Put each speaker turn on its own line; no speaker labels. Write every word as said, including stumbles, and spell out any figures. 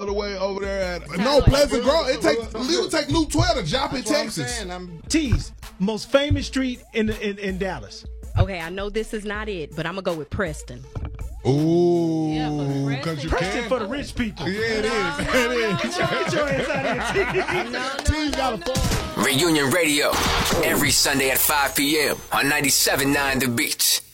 the way over there at
no Pleasant Grove. It take it would take Loop twelve to Joppa, Texas.
I'm I'm,
T's most famous street in in, in Dallas.
Okay, I know this is not it, but I'm gonna go with Preston.
Ooh,
Yeah, for
because you
Preston
can.
for the rich people.
Yeah, it is. It is.
Get your ass out of here, T.
No, no,
T's got a
no,
phone.
Reunion Radio, every Sunday at five p.m. on ninety-seven point nine The Beach.